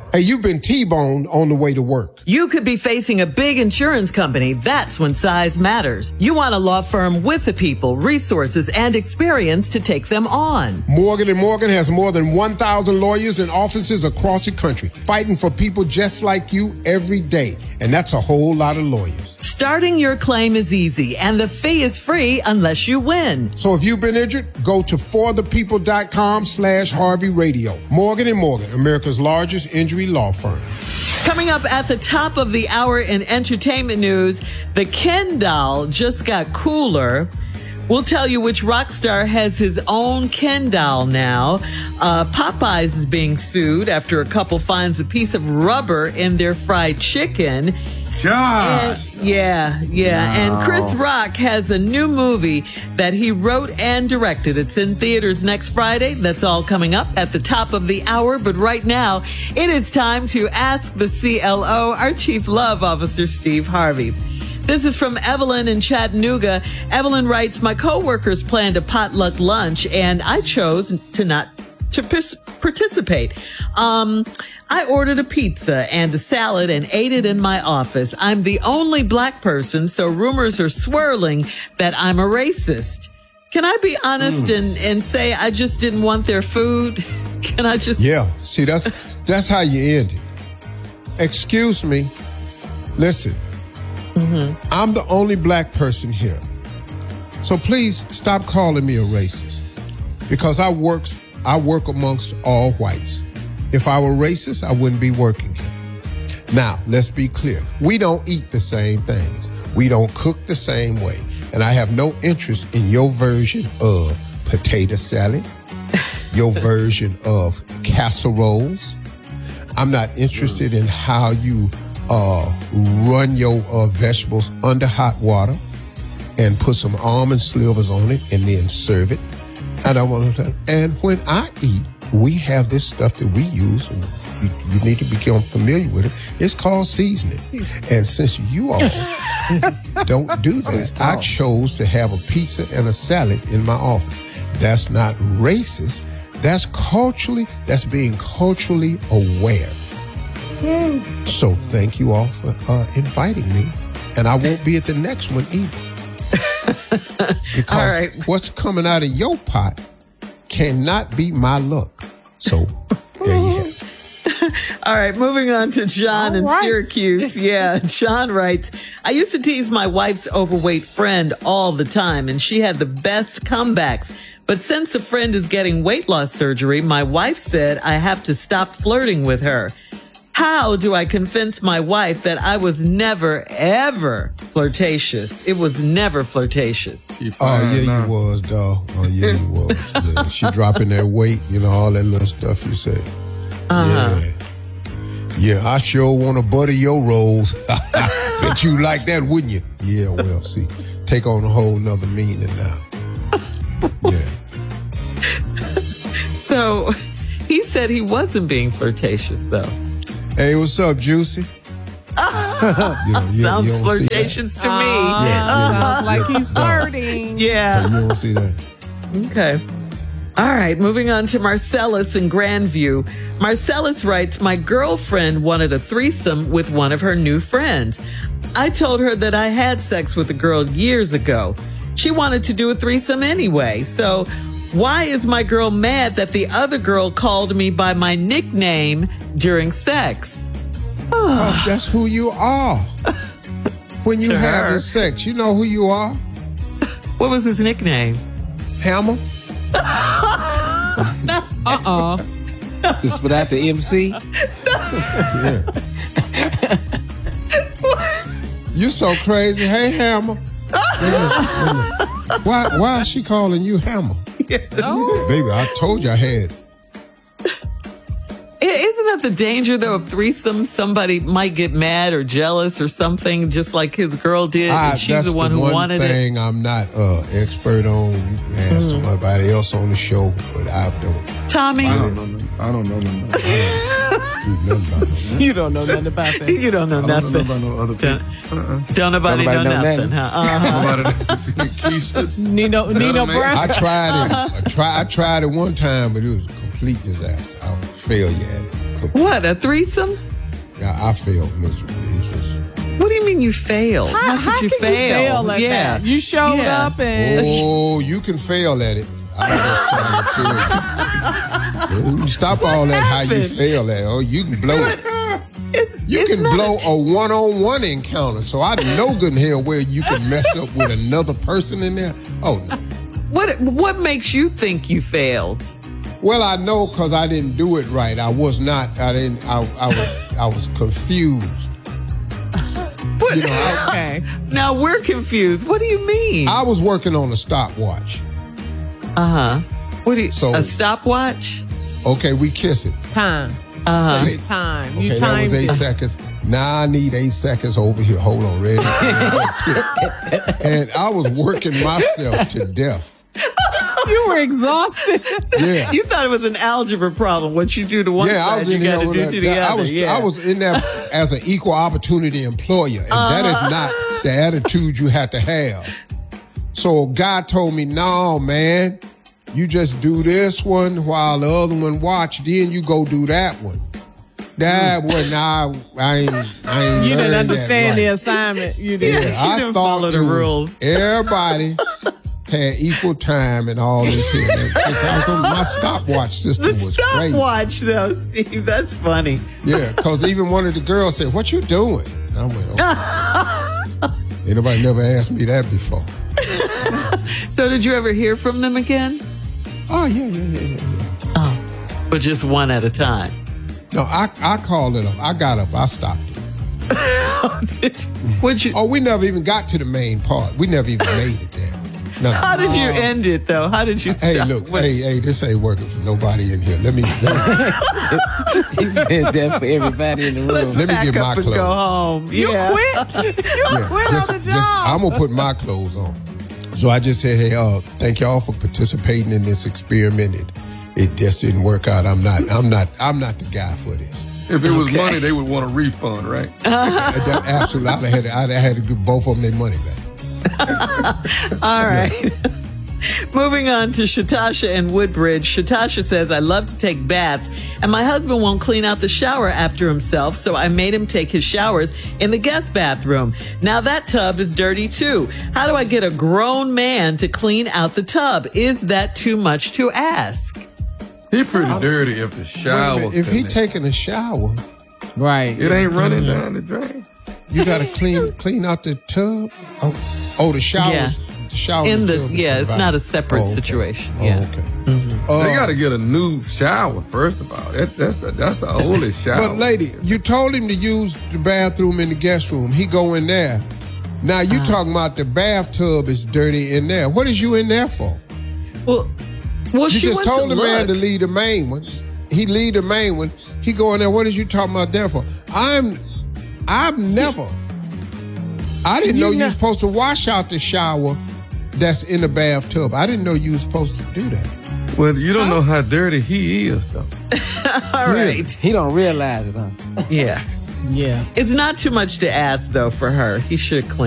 Hey, you've been T-boned on the way to work. You could be facing a big insurance company. That's when size matters. You want a law firm with the people, resources, and experience to take them on. Morgan & Morgan has more than 1,000 lawyers and offices across the country, fighting for people just like you every day. And that's a whole lot of lawyers. Starting your claim is easy, and the fee is free unless you win. So if you've been injured, go to forthepeople.com/Harvey Radio. Morgan & Morgan, America's largest injury law firm. Coming up at the top of the hour in entertainment news, the Ken doll just got cooler. We'll tell you which rock star has his own Ken doll now. Popeyes is being sued after a couple finds a piece of rubber in their fried chicken. God. Yeah. Wow. And Chris Rock has a new movie that he wrote and directed. It's in theaters next Friday. That's all coming up at the top of the hour. But right now, it is time to ask the CLO, our Chief Love Officer, Steve Harvey. This is from Evelyn in Chattanooga. Evelyn writes, my coworkers planned a potluck lunch and I chose to not to participate. I ordered a pizza and a salad and ate it in my office. I'm the only black person, so rumors are swirling that I'm a racist. Can I be honest and say I just didn't want their food? Can I just... Yeah, see, that's how you end it. Excuse me. Listen, I'm the only black person here. So please stop calling me a racist because I work amongst all whites. If I were racist, I wouldn't be working here. Now, let's be clear. We don't eat the same things. We don't cook the same way. And I have no interest in your version of potato salad, your version of casseroles. I'm not interested in how you run your vegetables under hot water and put some almond slivers on it and then serve it. And I want to. And when I eat, we have this stuff that we use, and you need to become familiar with it. It's called seasoning. And since you all don't do that, I chose to have a pizza and a salad in my office. That's not racist. That's being culturally aware. So thank you all for inviting me. And I won't be at the next one either. Because what's coming out of your pot cannot be my luck. So there you have it. All right, moving on to John in Syracuse. Yeah, John writes, I used to tease my wife's overweight friend all the time, and she had the best comebacks. But since a friend is getting weight loss surgery, my wife said I have to stop flirting with her. How do I convince my wife that I was never, ever flirtatious? It was never flirtatious. You was, dog. Oh, yeah, you was. Yeah. She dropping that weight, all that little stuff you say. Yeah, I sure want to butter your rolls. Bet you like that, wouldn't you? Yeah, well, see, take on a whole nother meaning now. Yeah. So, he said he wasn't being flirtatious, though. Hey, what's up, Juicy? Sounds flirtatious to me. Sounds like he's flirting. Yeah. You don't see that. Okay. All right, moving on to Marcellus in Grandview. Marcellus writes, my girlfriend wanted a threesome with one of her new friends. I told her that I had sex with a girl years ago. She wanted to do a threesome anyway. So why is my girl mad that the other girl called me by my nickname during sex? Oh, that's who you are. When you have sex, you know who you are. What was his nickname? Hammer. Just without the MC? Yeah. You so crazy. Hey, Hammer. Why is she calling you Hammer? Baby, I told you I had. Isn't that the danger, though, of threesome? Somebody might get mad or jealous or something, just like his girl did, and she's the one who wanted it. That's the one thing I'm not expert on. Ask somebody else on the show, but I don't. Tommy? I don't know nothing about that. You don't know nothing about that. You don't know nothing. I don't know about no other people. Don't nobody know nothing, huh? Nino Brown. I tried it. I tried it one time, but it was a complete disaster. I was a failure at it. What, a threesome? Yeah, I failed miserably. It's just, What do you mean you failed? How could you can fail? You fail at that? You showed up and... oh, you can fail at it. I'm just trying to tell you. Stop all that how you fail at it. Oh, you can blow it. You can blow a one-on-one encounter. So I know good and hell where you can mess up with another person in there. Oh, no. What makes you think you failed? Well, I know because I didn't do it right. I was confused. What? You know, Okay. Now we're confused. What do you mean? I was working on a stopwatch. What do you? So- a stopwatch? Okay, we kiss it. Time. Okay, Your time. okay, You that timed was 8 it. seconds. Now I need 8 seconds over here. Hold on, ready? And I was working myself to death. You were exhausted. Yeah. You thought it was an algebra problem. What you do to one Yeah, I side, was you in got there to with do that. to the other. I was in there as an equal opportunity employer, and that is not the attitude you have to have. So God told me, no, man, you just do this one while the other one watch, then you go do that one. That one, I ain't You didn't learned understand that the right. assignment. You did. Yeah. I didn't thought follow the it was rules. everybody had equal time and all this here. My stopwatch system The was crazy. stopwatch, though, Steve. That's funny. Yeah, because even one of the girls said, "What you doing?" I went, "Okay." Anybody never asked me that before. So did you ever hear from them again? Oh, yeah. Oh, but just one at a time. No, I called it up. I got up. I stopped it. Did you? Would you? Oh, we never even got to the main part. We never even made it there. No. How did you end it, though? How did you stop? Hey, look. Hey, this ain't working for nobody in here. Let me He said that for everybody in the room. Let's Let me pack get my up and clothes. go home. You Yeah. quit. You quit on the job. I'm gonna put my clothes on. So I just said, hey, thank y'all for participating in this experiment. It just didn't work out. I'm not the guy for this. If it was money, they would want a refund, right? Absolutely, I'd have had to give both of them their money back. All right. Moving on to Shatasha in Woodbridge. Shatasha says, I love to take baths, and my husband won't clean out the shower after himself, so I made him take his showers in the guest bathroom. Now that tub is dirty too. How do I get a grown man to clean out the tub? Is that too much to ask? He pretty dirty if the shower. If he taking a shower, Right. it ain't running down the drain. you got to clean out the tub. Oh, the showers. Yeah. The shower. In the tub is it's provided. not a separate okay. situation. Oh, Yeah. okay. They got to get a new shower first of all. That's the oldest shower. But lady, you told him to use the bathroom in the guest room. He go in there. Now you talking about the bathtub is dirty in there. What is you in there for? Well, You she just went told to the man to look. leave the main one. He leave the main one. He go in there. What is you talking about there for? I've never. I didn't know you were supposed to wash out the shower that's in the bathtub. I didn't know you were supposed to do that. Well, you don't know how dirty he is, though. All right. He don't realize it, huh? Yeah. Yeah. It's not too much to ask, though, for her. He should clean.